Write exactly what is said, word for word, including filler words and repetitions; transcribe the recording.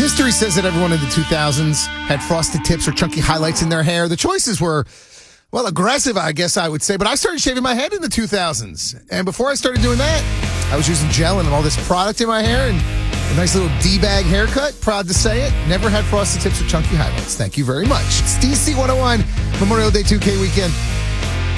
History says that everyone in the two thousands had frosted tips or chunky highlights in their hair. The choices were, well, aggressive, I guess I would say. But I started shaving my head in the two thousands. And before I started doing that, I was using gel and all this product in my hair and a nice little D-bag haircut. Proud to say it. Never had frosted tips or chunky highlights. Thank you very much. It's D C one oh one Memorial Day two K weekend.